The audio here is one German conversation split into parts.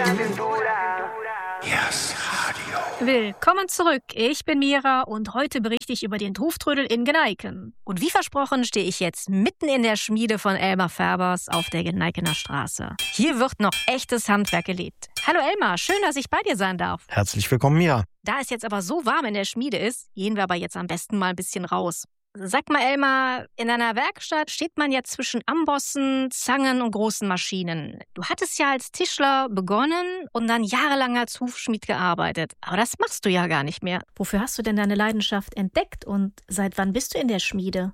Yes, Radio. Willkommen zurück. Ich bin Mira und heute berichte ich über den Huftrödel in Gneiken. Und wie versprochen stehe ich jetzt mitten in der Schmiede von Elmar Färbers auf der Gneikener Straße. Hier wird noch echtes Handwerk gelebt. Hallo Elmar, schön, dass ich bei dir sein darf. Herzlich willkommen, Mira. Da es jetzt aber so warm in der Schmiede ist, gehen wir aber jetzt am besten mal ein bisschen raus. Sag mal, Elmar, in einer Werkstatt steht man ja zwischen Ambossen, Zangen und großen Maschinen. Du hattest ja als Tischler begonnen und dann jahrelang als Hufschmied gearbeitet. Aber das machst du ja gar nicht mehr. Wofür hast du denn deine Leidenschaft entdeckt und seit wann bist du in der Schmiede?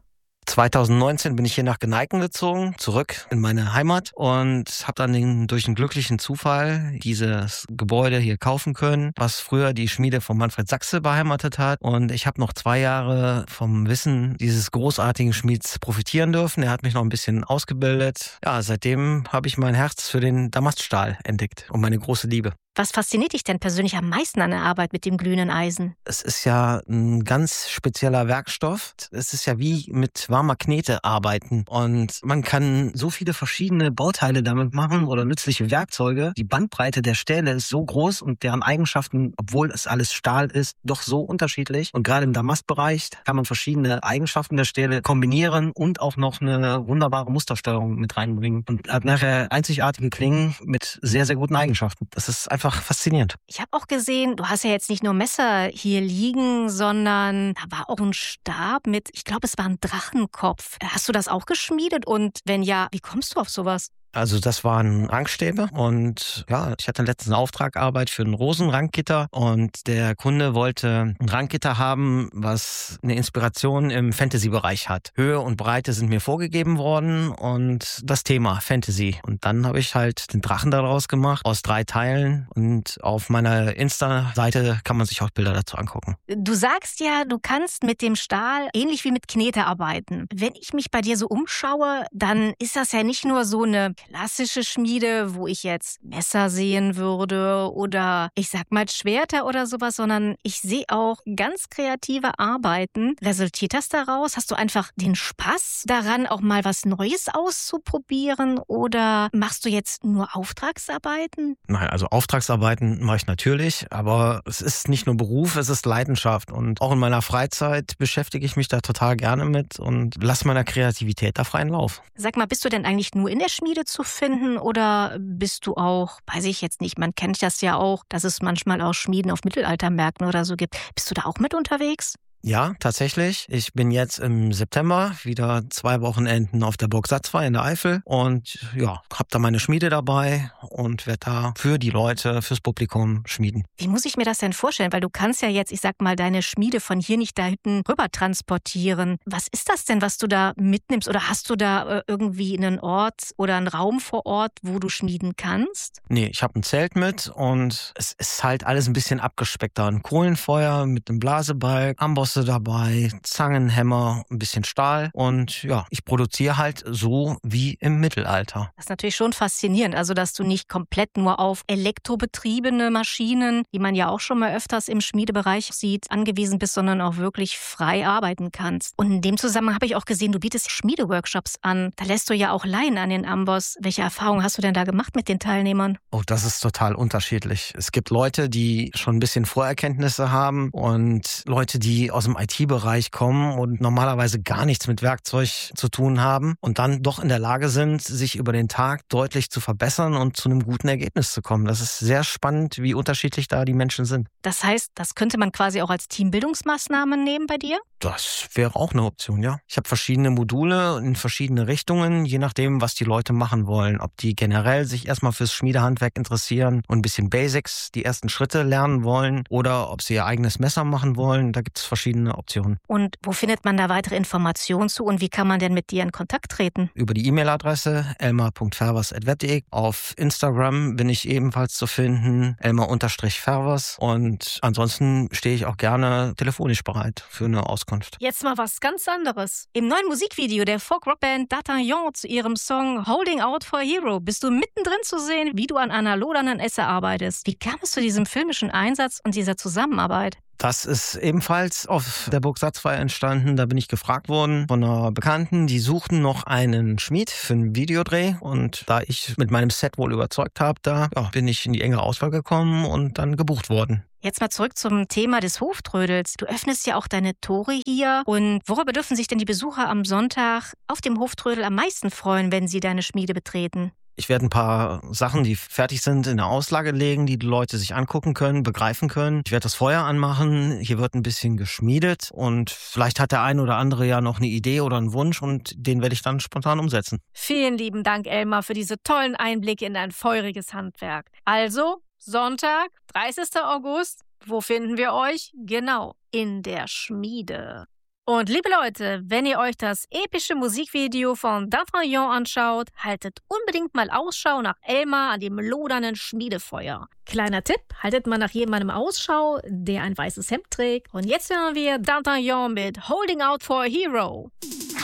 2019 bin ich hier nach Gneiken gezogen, zurück in meine Heimat und habe dann durch einen glücklichen Zufall dieses Gebäude hier kaufen können, was früher die Schmiede von Manfred Sachse beheimatet hat. Und ich habe noch 2 Jahre vom Wissen dieses großartigen Schmieds profitieren dürfen. Er hat mich noch ein bisschen ausgebildet. Ja, seitdem habe ich mein Herz für den Damaststahl entdeckt und meine große Liebe. Was fasziniert dich denn persönlich am meisten an der Arbeit mit dem glühenden Eisen? Es ist ja ein ganz spezieller Werkstoff. Es ist ja wie mit warmer Knete arbeiten. Und man kann so viele verschiedene Bauteile damit machen oder nützliche Werkzeuge. Die Bandbreite der Stähle ist so groß und deren Eigenschaften, obwohl es alles Stahl ist, doch so unterschiedlich. Und gerade im Damastbereich kann man verschiedene Eigenschaften der Stähle kombinieren und auch noch eine wunderbare Mustersteuerung mit reinbringen. Und hat nachher einzigartige Klingen mit sehr, sehr guten Eigenschaften. Das ist einfach faszinierend. Ich habe auch gesehen, du hast ja jetzt nicht nur Messer hier liegen, sondern da war auch ein Stab mit, ich glaube, es war ein Drachenkopf. Hast du das auch geschmiedet? Und wenn ja, wie kommst du auf sowas? Also das waren Rankstäbe und ja, ich hatte letztens eine Auftragarbeit für ein Rosenrankgitter und der Kunde wollte ein Rankgitter haben, was eine Inspiration im Fantasy-Bereich hat. Höhe und Breite sind mir vorgegeben worden und das Thema Fantasy. Und dann habe ich halt den Drachen daraus gemacht, aus 3 Teilen und auf meiner Insta-Seite kann man sich auch Bilder dazu angucken. Du sagst ja, du kannst mit dem Stahl ähnlich wie mit Knete arbeiten. Wenn ich mich bei dir so umschaue, dann ist das ja nicht nur so eine klassische Schmiede, wo ich jetzt Messer sehen würde oder ich sag mal Schwerter oder sowas, sondern ich sehe auch ganz kreative Arbeiten. Resultiert das daraus? Hast du einfach den Spaß daran, auch mal was Neues auszuprobieren oder machst du jetzt nur Auftragsarbeiten? Nein, also Auftragsarbeiten mache ich natürlich, aber es ist nicht nur Beruf, es ist Leidenschaft und auch in meiner Freizeit beschäftige ich mich da total gerne mit und lasse meiner Kreativität da freien Lauf. Sag mal, bist du denn eigentlich nur in der Schmiede zu finden oder bist du auch, weiß ich jetzt nicht, man kennt das ja auch, dass es manchmal auch Schmieden auf Mittelaltermärkten oder so gibt. Bist du da auch mit unterwegs? Ja, tatsächlich. Ich bin jetzt im September wieder 2 Wochenenden auf der Burg Satzwey in der Eifel und ja, habe da meine Schmiede dabei und werde da für die Leute, fürs Publikum schmieden. Wie muss ich mir das denn vorstellen? Weil du kannst ja jetzt, ich sag mal, deine Schmiede von hier nicht da hinten rüber transportieren. Was ist das denn, was du da mitnimmst? Oder hast du da irgendwie einen Ort oder einen Raum vor Ort, wo du schmieden kannst? Nee, ich habe ein Zelt mit und es ist halt alles ein bisschen abgespeckter. Ein Kohlenfeuer mit einem Blasebalg, Amboss dabei, Zangenhämmer, ein bisschen Stahl und ja, ich produziere halt so wie im Mittelalter. Das ist natürlich schon faszinierend, also dass du nicht komplett nur auf elektrobetriebene Maschinen, die man ja auch schon mal öfters im Schmiedebereich sieht, angewiesen bist, sondern auch wirklich frei arbeiten kannst. Und in dem Zusammenhang habe ich auch gesehen, du bietest Schmiedeworkshops an. Da lässt du ja auch leihen an den Amboss. Welche Erfahrungen hast du denn da gemacht mit den Teilnehmern? Oh, das ist total unterschiedlich. Es gibt Leute, die schon ein bisschen Vorerkenntnisse haben und Leute, die aus dem IT-Bereich kommen und normalerweise gar nichts mit Werkzeug zu tun haben und dann doch in der Lage sind, sich über den Tag deutlich zu verbessern und zu einem guten Ergebnis zu kommen. Das ist sehr spannend, wie unterschiedlich da die Menschen sind. Das heißt, das könnte man quasi auch als Teambildungsmaßnahme nehmen bei dir? Das wäre auch eine Option, ja. Ich habe verschiedene Module in verschiedene Richtungen, je nachdem, was die Leute machen wollen. Ob die generell sich erstmal fürs Schmiedehandwerk interessieren und ein bisschen Basics, die ersten Schritte lernen wollen oder ob sie ihr eigenes Messer machen wollen. Da gibt es verschiedene Optionen. Und wo findet man da weitere Informationen zu und wie kann man denn mit dir in Kontakt treten? Über die E-Mail-Adresse elmar.fervers@web.de. Auf Instagram bin ich ebenfalls zu finden, elmar_fervers. Und ansonsten stehe ich auch gerne telefonisch bereit für eine Auskunft. Jetzt mal was ganz anderes. Im neuen Musikvideo der Folk-Rock-Band D'Artagnan zu ihrem Song Holding Out for a Hero bist du mittendrin zu sehen, wie du an einer lodernden Esse arbeitest. Wie kam es zu diesem filmischen Einsatz und dieser Zusammenarbeit? Das ist ebenfalls auf der Burg Satzfeier entstanden. Da bin ich gefragt worden von einer Bekannten, die suchten noch einen Schmied für einen Videodreh. Und da ich mit meinem Set wohl überzeugt habe, bin ich in die engere Auswahl gekommen und dann gebucht worden. Jetzt mal zurück zum Thema des Hoftrödels. Du öffnest ja auch deine Tore hier. Und worüber dürfen sich denn die Besucher am Sonntag auf dem Hoftrödel am meisten freuen, wenn sie deine Schmiede betreten? Ich werde ein paar Sachen, die fertig sind, in der Auslage legen, die Leute sich angucken können, begreifen können. Ich werde das Feuer anmachen. Hier wird ein bisschen geschmiedet und vielleicht hat der ein oder andere ja noch eine Idee oder einen Wunsch und den werde ich dann spontan umsetzen. Vielen lieben Dank, Elmar, für diese tollen Einblicke in dein feuriges Handwerk. Also, Sonntag, 30. August, wo finden wir euch? Genau, in der Schmiede. Und liebe Leute, wenn ihr euch das epische Musikvideo von D'Artagnan anschaut, haltet unbedingt mal Ausschau nach Elmar an dem lodernden Schmiedefeuer. Kleiner Tipp, haltet mal nach jemandem Ausschau, der ein weißes Hemd trägt. Und jetzt hören wir D'Artagnan mit Holding Out for a Hero.